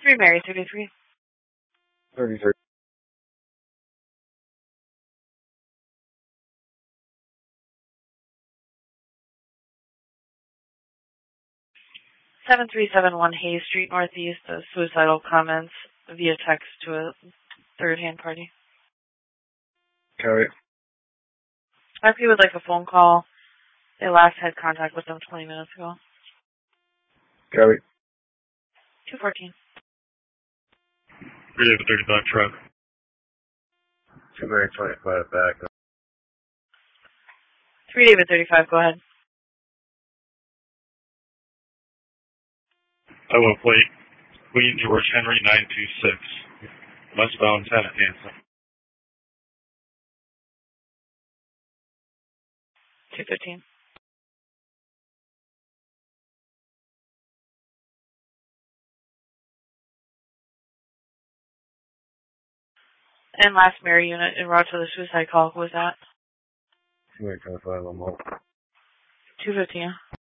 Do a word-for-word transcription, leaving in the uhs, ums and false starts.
Three Mary, thirty-three. thirty-three. seven three seven one Hayes Street, Northeast, uh, suicidal comments via text to a third-hand party. Carry. If you would like a phone call, they last had contact with them twenty minutes ago. Carry. two fourteen. three David thirty-five truck. two Mary twenty-five back. three David thirty-five, go ahead. Iowa plate, Queen George Henry nine two six. Westbound ten at Hanson. two fifteen. And last Mary unit en route to the suicide call, who was that? two Mary twenty-five on Malt. two fifteen.